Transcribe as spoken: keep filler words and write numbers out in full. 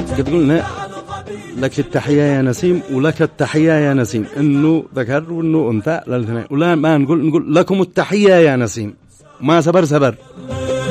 قلنا لك التحية يا نسيم ولك التحية يا نسيم، إنه ذكر وإنه أنثى للاثنين، ولا ما نقول نقول لكم التحية يا نسيم، ما سبر سبر